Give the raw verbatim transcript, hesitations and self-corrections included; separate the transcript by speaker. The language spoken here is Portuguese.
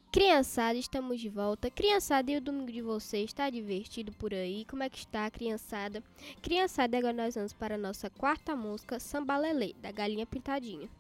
Speaker 1: Criançada, estamos de volta. Criançada, e o domingo de vocês está divertido por aí? Como é que está, criançada? Criançada, agora nós vamos para a nossa quarta música, Samba Lelê, da Galinha Pintadinha.